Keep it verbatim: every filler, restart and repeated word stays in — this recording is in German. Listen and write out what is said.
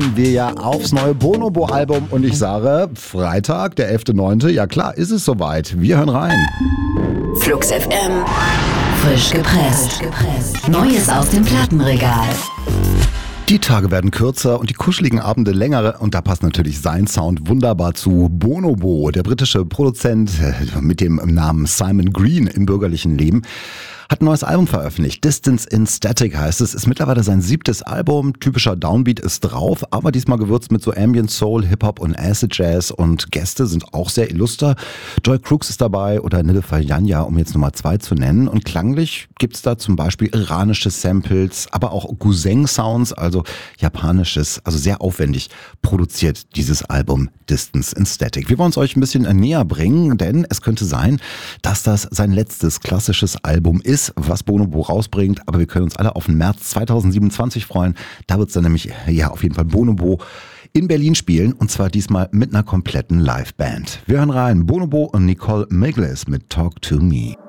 warten wir ja aufs neue Bonobo-Album und ich sage, Freitag, der elfter neunte Ja klar, ist es soweit. Wir hören rein. Flux F M, frisch gepresst. Neues aus dem Plattenregal. Die Tage werden kürzer und die kuscheligen Abende länger und da passt natürlich sein Sound wunderbar zu. Bonobo, der britische Produzent mit dem Namen Simon Green im bürgerlichen Leben, hat ein neues Album veröffentlicht. Distance in Static heißt es. Ist mittlerweile sein siebtes Album. Typischer Downbeat ist drauf, aber diesmal gewürzt mit so Ambient Soul, Hip-Hop und Acid Jazz und Gäste sind auch sehr illuster. Joy Crooks ist dabei oder Nilüfer Yanya, um jetzt Nummer zwei zu nennen. Und klanglich gibt's da zum Beispiel iranische Samples, aber auch Guzheng-Sounds, also japanisches, also sehr aufwendig produziert dieses Album Distance in Static. Wir wollen es euch ein bisschen näher bringen, denn es könnte sein, dass das sein letztes klassisches Album ist, was Bonobo rausbringt, aber wir können uns alle auf den März zweitausendsiebenundzwanzig freuen. Da wird es dann nämlich, ja, auf jeden Fall Bonobo in Berlin spielen und zwar diesmal mit einer kompletten Liveband. Wir hören rein, Bonobo und Nicole Miglis mit Talk to Me.